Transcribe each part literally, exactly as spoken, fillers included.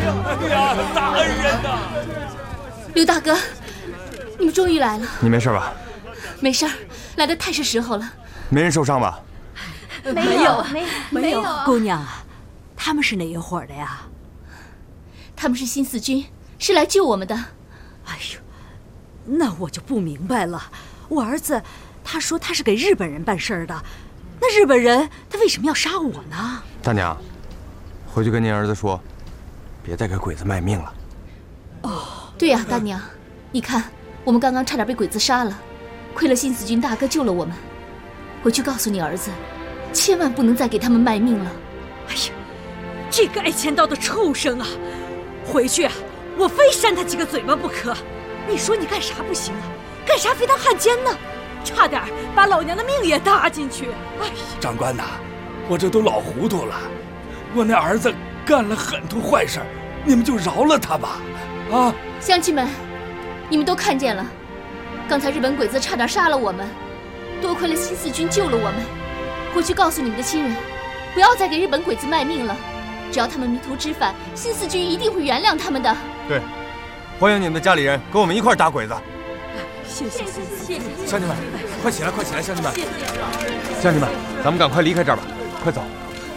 哎呀，大恩人呐！ 刘大哥，你们终于来了。 你没事吧？ 没事儿，来的太是时候了。 没人受伤吧？ 没有，没没有。姑娘啊，他们是哪一伙的呀？ 他们是新四军，是来救我们的。 哎呦，那我就不明白了。我儿子他说他是给日本人办事儿的，那日本人他为什么要杀我呢？ 大娘，回去跟您儿子说，别再给鬼子卖命了。 哦， 对呀，大娘，你看我们刚刚差点被鬼子杀了，亏了新四军大哥救了我们。回去告诉你儿子，千万不能再给他们卖命了。 哎呀，这个爱钱刀的畜生啊！回去啊，我非扇他几个嘴巴不可。你说你干啥不行啊？干啥非当汉奸呢？差点把老娘的命也搭进去。哎呀， 长官呐，我这都老糊涂了。我那儿子干了很多坏事，你们就饶了他吧。啊， 乡亲们，你们都看见了，刚才日本鬼子差点杀了我们，多亏了新四军救了我们。回去告诉你们的亲人，不要再给日本鬼子卖命了。只要他们迷途知返，新四军一定会原谅他们的。 对，欢迎你们的家里人跟我们一块打鬼子。 谢谢谢谢谢乡亲们，快起来，快起来，乡亲们！乡亲们，咱们赶快离开这儿吧，快走！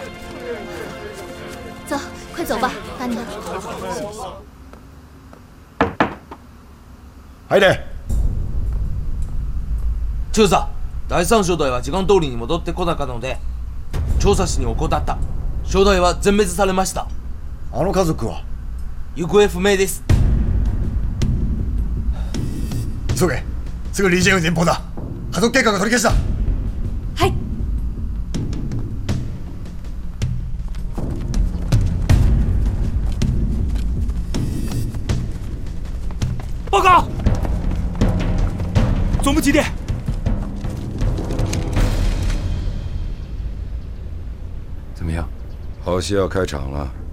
走，快走吧，大娘。 入れ。 中佐、第三小隊は時間通りに戻ってこなかったので、調査しに怠った。小隊は全滅されました。 あの家族は行方不明です。 急げ、すぐリージェン前方だ。家族計画が取り消しだ。 はい。 报告，总部几点？ 怎么样？ 好戏要开场了。